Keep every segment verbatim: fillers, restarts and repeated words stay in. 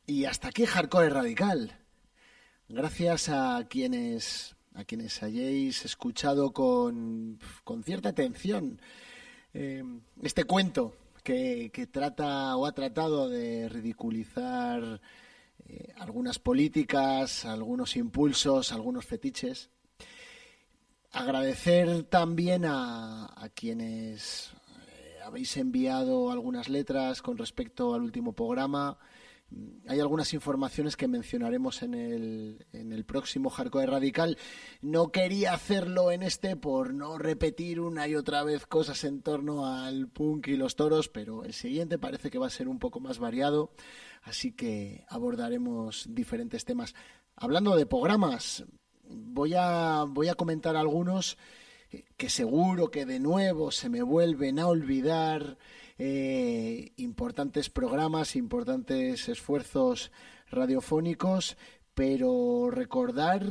Y hasta aquí Hardcore Radical. Gracias a quienes a quienes hayáis escuchado con, con cierta atención eh, este cuento que, que trata o ha tratado de ridiculizar eh, algunas políticas, algunos impulsos, algunos fetiches. Agradecer también a, a quienes eh, habéis enviado algunas letras con respecto al último programa. Hay algunas informaciones que mencionaremos en el, en el próximo Hardcore Radical. No quería hacerlo en este por no repetir una y otra vez cosas en torno al punk y los toros, pero el siguiente parece que va a ser un poco más variado, así que abordaremos diferentes temas. Hablando de programas, voy a, voy a comentar algunos que seguro que de nuevo se me vuelven a olvidar. Eh, importantes programas, importantes esfuerzos radiofónicos, pero recordar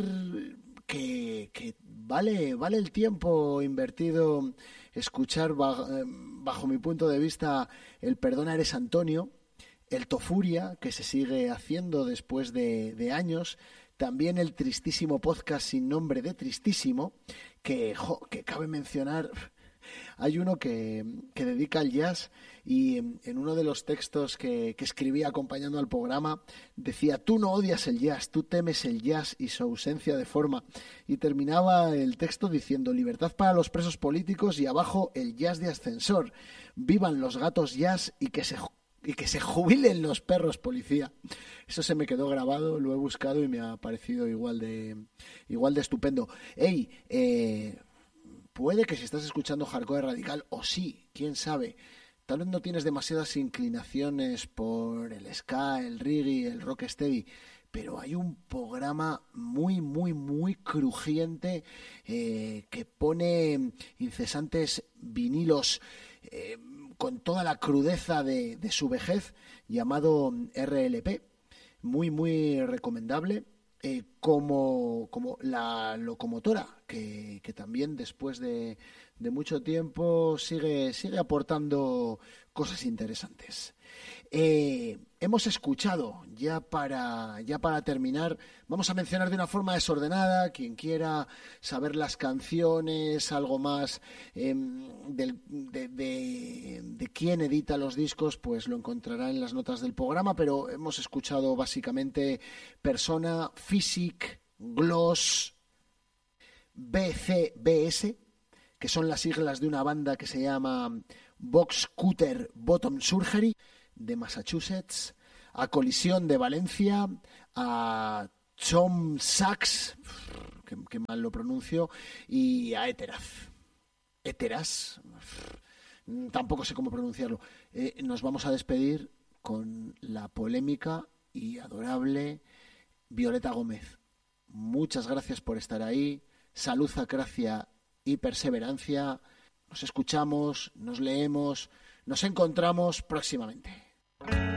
que, que vale, vale el tiempo invertido escuchar bajo, bajo mi punto de vista el Perdona eres Antonio, el Tofuria, que se sigue haciendo después de, de años, también el tristísimo podcast sin nombre de Tristísimo, que, jo, que cabe mencionar. Hay uno que, que dedica al jazz y en, en uno de los textos que, que escribía acompañando al programa decía: tú no odias el jazz, tú temes el jazz y su ausencia de forma. Y terminaba el texto diciendo: libertad para los presos políticos y abajo el jazz de ascensor. Vivan los gatos jazz y que se y que se jubilen los perros policía. Eso se me quedó grabado, lo he buscado y me ha parecido igual de igual de estupendo. Ey, eh... puede que si estás escuchando Hardcore Radical, o sí, quién sabe, tal vez no tienes demasiadas inclinaciones por el ska, el reggae, el rocksteady, pero hay un programa muy, muy, muy crujiente eh, que pone incesantes vinilos eh, con toda la crudeza de, de su vejez, llamado R L P. Muy, muy recomendable. Eh, como, como la locomotora, que, que también después de, de mucho tiempo sigue, sigue aportando cosas interesantes. Eh, hemos escuchado, ya para, ya para terminar, vamos a mencionar de una forma desordenada, quien quiera saber las canciones, algo más eh, del, de, de, de quién edita los discos, pues lo encontrará en las notas del programa, pero hemos escuchado básicamente Persona, Physic, Gloss, B C B S, que son las siglas de una banda que se llama Box Cutter Bottom Surgery, de Massachusetts, a Colisión de Valencia, a Tom Sachs, que, que mal lo pronuncio, y a Eteraz. Eteraz, tampoco sé cómo pronunciarlo. Eh, nos vamos a despedir con la polémica y adorable Violeta Gómez. Muchas gracias por estar ahí. Salud, acracia y perseverancia. Nos escuchamos, nos leemos, nos encontramos próximamente.